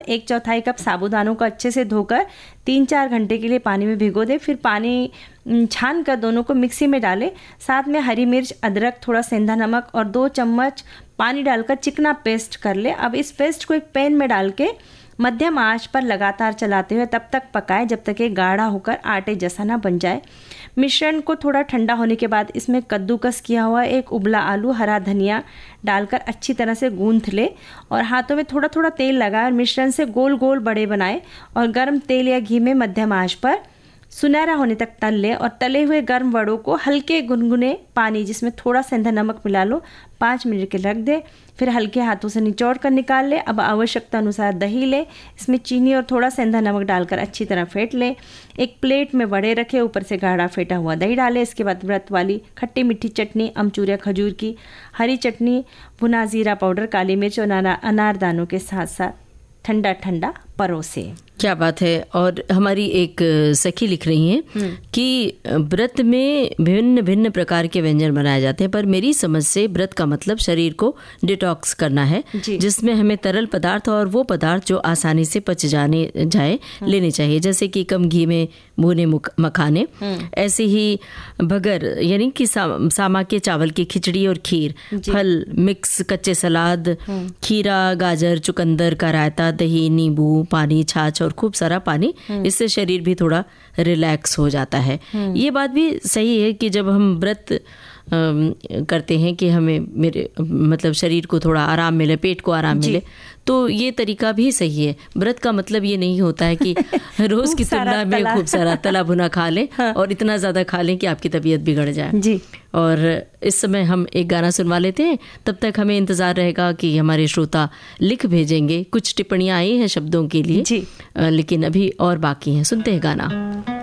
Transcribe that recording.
1/4 cup साबूदानों को अच्छे से धोकर 3-4 घंटे के लिए पानी में भिगो दे। फिर पानी छान कर दोनों को मिक्सी में डालें। साथ में हरी मिर्च, अदरक, थोड़ा सेंधा नमक और 2 चम्मच पानी डालकर चिकना पेस्ट कर ले। अब इस पेस्ट को एक पैन में डाल के मध्यम आंच पर लगातार चलाते हुए तब तक पकाएं जब तक ये गाढ़ा होकर आटे जैसा ना बन जाए। मिश्रण को थोड़ा ठंडा होने के बाद इसमें कद्दूकस किया हुआ एक उबला आलू, हरा धनिया डालकर अच्छी तरह से गूंथ ले और हाथों में थोड़ा थोड़ा तेल लगाए और मिश्रण से गोल गोल बड़े बनाए और गर्म तेल या घी में मध्यम आंच पर सुनहरा होने तक तल ले। और तले हुए गर्म वड़ों को हल्के गुनगुने पानी जिसमें थोड़ा सेंधा नमक मिला लो 5 मिनट के रख दे। फिर हल्के हाथों से निचोड़ कर निकाल ले। अब आवश्यकता अनुसार दही ले, इसमें चीनी और थोड़ा सेंधा नमक डालकर अच्छी तरह फेंट ले। एक प्लेट में वड़े रखे, ऊपर से गाढ़ा फेंटा हुआ दही डाले। इसके बाद व्रत वाली खट्टी मीठी चटनी, अमचूर या खजूर की हरी चटनी, भुना जीरा पाउडर, काली मिर्च और अनारदानों के साथ साथ ठंडा ठंडा परोसे। क्या बात है। और हमारी एक सखी लिख रही हैं कि व्रत में भिन्न भिन्न प्रकार के व्यंजन बनाए जाते हैं, पर मेरी समझ से व्रत का मतलब शरीर को डिटॉक्स करना है, जिसमें हमें तरल पदार्थ और वो पदार्थ जो आसानी से पच जाए लेने चाहिए, जैसे कि कम घी में भुने मखाने, ऐसे ही भगर यानी कि सामा के चावल की खिचड़ी और खीर, फल मिक्स, कच्चे सलाद, खीरा, गाजर, चुकंदर का रायता, दही, नींबू, पानी, छाछ और खूब सारा पानी। इससे शरीर भी थोड़ा रिलैक्स हो जाता है। ये बात भी सही है कि जब हम व्रत करते हैं कि हमें मतलब शरीर को थोड़ा आराम मिले, पेट को आराम मिले, तो ये तरीका भी सही है। व्रत का मतलब ये नहीं होता है कि रोज की तुलना में खूब सारा तला भुना खा लें और इतना ज़्यादा खा लें कि आपकी तबीयत बिगड़ जाए। जी। और इस समय हम एक गाना सुनवा लेते हैं, तब तक हमें इंतज़ार रहेगा कि हमारे श्रोता लिख भेजेंगे। कुछ टिप्पणियाँ आई हैं शब्दों के लिए जी, लेकिन अभी और बाकी हैं। सुनते हैं गाना।